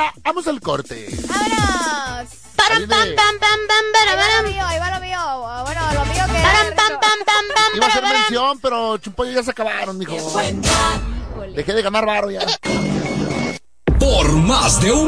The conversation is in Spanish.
vamos al corte. ¡Vámonos! Ahí va lo mío. Bueno, lo mío que... iba a hacer mención, pero Chumpollo ya se acabaron, mijo. Dejé de ganar varo ya. Por más de un